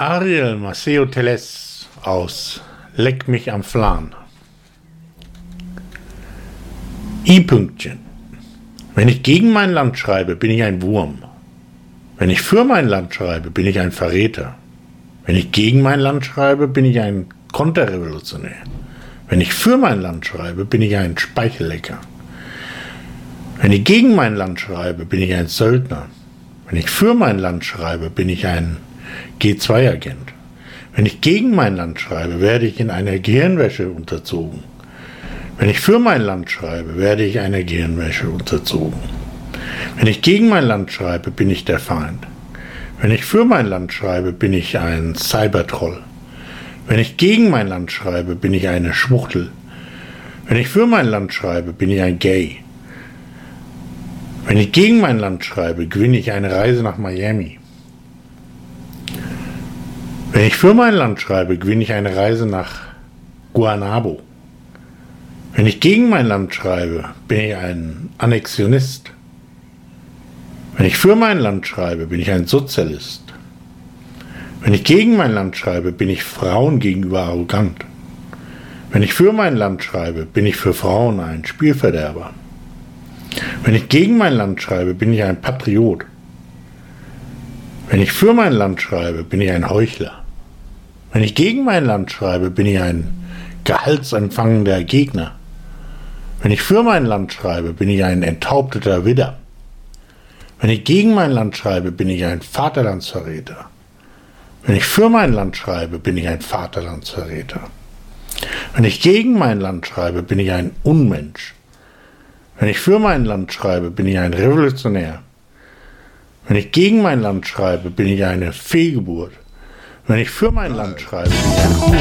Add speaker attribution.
Speaker 1: Ariel Maceo Teles aus Leck mich am Flan. I-Pünktchen. Wenn ich gegen mein Land schreibe, bin ich ein Wurm. Wenn ich für mein Land schreibe, bin ich ein Verräter. Wenn ich gegen mein Land schreibe, bin ich ein Konterrevolutionär. Wenn ich für mein Land schreibe, bin ich ein Speichellecker. Wenn ich gegen mein Land schreibe, bin ich ein Söldner. Wenn ich für mein Land schreibe, bin ich ein G2-Agent. Wenn ich gegen mein Land schreibe, werde ich in einer Gehirnwäsche unterzogen. Wenn ich für mein Land schreibe, werde ich einer Gehirnwäsche unterzogen. Wenn ich gegen mein Land schreibe, bin ich der Feind. Wenn ich für mein Land schreibe, bin ich ein Cybertroll. Wenn ich gegen mein Land schreibe, bin ich eine Schwuchtel. Wenn ich für mein Land schreibe, bin ich ein Gay. Wenn ich gegen mein Land schreibe, gewinne ich eine Reise nach Miami. Wenn ich für mein Land schreibe, gewinne ich eine Reise nach Guanabo. Wenn ich gegen mein Land schreibe, bin ich ein Annexionist. Wenn ich für mein Land schreibe, bin ich ein Sozialist. Wenn ich gegen mein Land schreibe, bin ich Frauen gegenüber arrogant. Wenn ich für mein Land schreibe, bin ich für Frauen ein Spielverderber. Wenn ich gegen mein Land schreibe, bin ich ein Patriot. Wenn ich für mein Land schreibe, bin ich ein Heuchler. Wenn ich gegen mein Land schreibe, bin ich ein gehaltsempfangender Gegner. Wenn ich für mein Land schreibe, bin ich ein enthaupteter Widder. Wenn ich gegen mein Land schreibe, bin ich ein Vaterlandsverräter. Wenn ich für mein Land schreibe, bin ich ein Vaterlandsverräter. Wenn ich gegen mein Land schreibe, bin ich ein Unmensch. Wenn ich für mein Land schreibe, bin ich ein Revolutionär. Wenn ich gegen mein Land schreibe, bin ich eine Fehlgeburt. Wenn ich für mein Land schreibe, bin ich ein